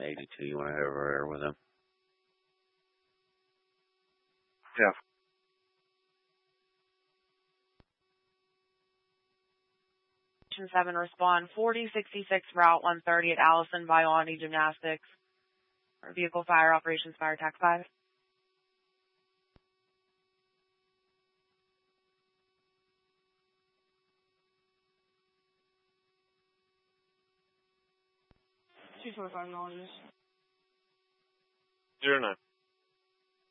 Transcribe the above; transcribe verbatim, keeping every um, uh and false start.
eighty-two, you want to head over there with him? Yeah. seven, respond forty sixty-six, Route one thirty at Allison, Violani Gymnastics. Or vehicle fire operations, fire tax five. two twenty-five knowledges. Zero nine.